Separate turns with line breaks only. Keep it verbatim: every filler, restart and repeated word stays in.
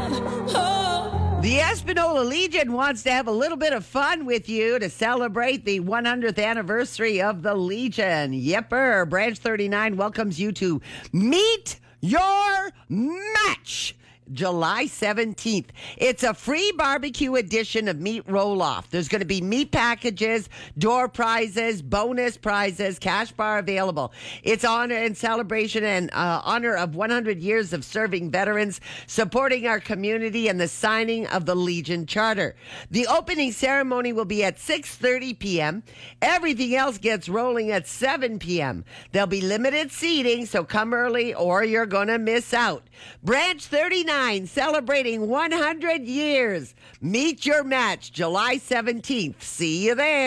The Espanola Legion wants to have a little bit of fun with you to celebrate the one hundredth anniversary of the Legion. Yepper. Branch thirty-nine welcomes you to Meet Your Match. July seventeenth. It's a free barbecue edition of Meat Roll-Off. There's going to be meat packages, door prizes, bonus prizes, cash bar available. It's honor and celebration and uh, honor of one hundred years of serving veterans, supporting our community, and the signing of the Legion Charter. The opening ceremony will be at six thirty p.m. Everything else gets rolling at seven p.m. There'll be limited seating, so come early or you're going to miss out. Branch thirty-nine. Celebrating one hundred years. Meet Your Match, July seventeenth. See you there.